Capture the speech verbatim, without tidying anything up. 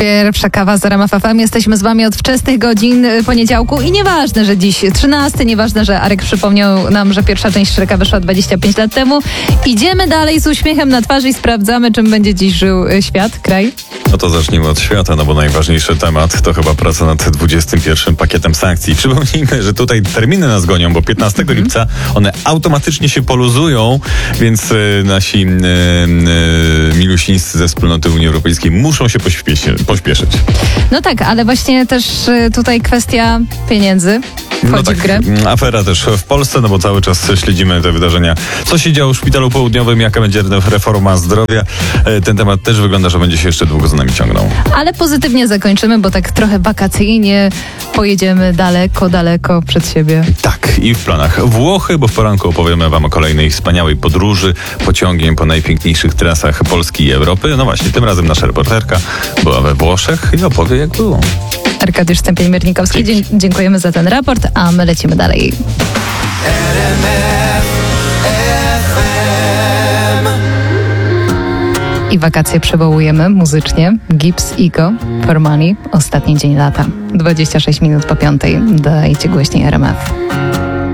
Pierwsza kawa z R M F F M. Jesteśmy z wami od wczesnych godzin poniedziałku i nieważne, że dziś trzynasty, nieważne, że Arek przypomniał nam, że pierwsza część Shreka wyszła dwadzieścia pięć lat temu. Idziemy dalej z uśmiechem na twarzy i sprawdzamy, czym będzie dziś żył świat, kraj. No to zacznijmy od świata, no bo najważniejszy temat to chyba praca nad dwudziestym pierwszym pakietem sankcji. Przypomnijmy, że tutaj terminy nas gonią, bo piętnastego lipca one automatycznie się poluzują, więc y, nasi y, y, milusińscy ze wspólnoty Unii Europejskiej muszą się pośpieszyć. pośpieszyć. No tak, ale właśnie też y, tutaj kwestia pieniędzy wchodzi no tak, w grę. Afera też w Polsce, no bo cały czas śledzimy te wydarzenia. Co się działo w Szpitalu Południowym, jaka będzie reforma zdrowia. Ten temat też wygląda, że będzie się jeszcze długo z nami ciągnął. Ale pozytywnie zakończymy, bo tak trochę wakacyjnie pojedziemy daleko, daleko przed siebie. Tak, i w planach Włochy, bo w poranku opowiemy wam o kolejnej wspaniałej podróży pociągiem po najpiękniejszych trasach Polski i Europy. No właśnie, tym razem nasza reporterka była we Włoszech i opowie, jak było. Arkadiusz Stępień-Miernikowski, dzie- dziękujemy za ten raport, a my lecimy dalej. I wakacje przywołujemy muzycznie. Gibbs, Ego, For Money, ostatni dzień lata. dwadzieścia sześć minut po piątej. Dajcie głośniej R M F.